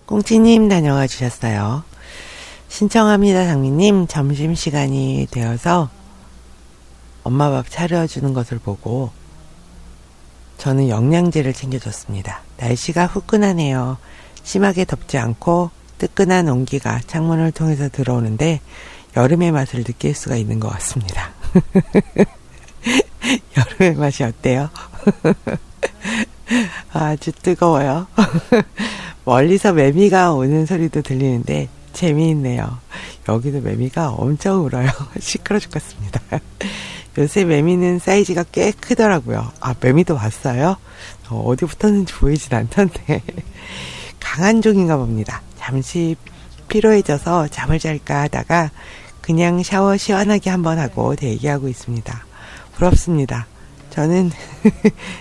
꽁치님 다녀와 주셨어요. 신청합니다, 장미님. 점심시간이 되어서 엄마 밥 차려주는 것을 보고 저는 영양제를 챙겨줬습니다. 날씨가 후끈하네요. 심하게 덥지 않고 뜨끈한 온기가 창문을 통해서 들어오는데 여름의 맛을 느낄 수가 있는 것 같습니다. 여름의 맛이 어때요? 아주 뜨거워요. 멀리서 매미가 오는 소리도 들리는데 재미있네요. 여기도 매미가 엄청 울어요. 시끄러 죽겠습니다. 요새 매미는 사이즈가 꽤 크더라고요. 아, 매미도 봤어요? 어디 붙었는지 보이진 않던데. 강한 종인가 봅니다. 잠시 피로해져서 잠을 잘까 하다가 그냥 샤워 시원하게 한번 하고 대기하고 있습니다. 부럽습니다. 저는